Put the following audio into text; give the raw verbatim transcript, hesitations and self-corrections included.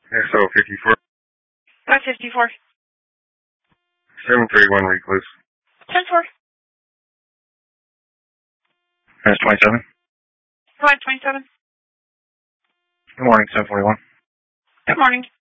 S O fifty-four. five fifty-four. seven thirty-one Recluse. ten four. S twenty-seven. five twenty-seven. Good morning, seven forty-one. Good morning.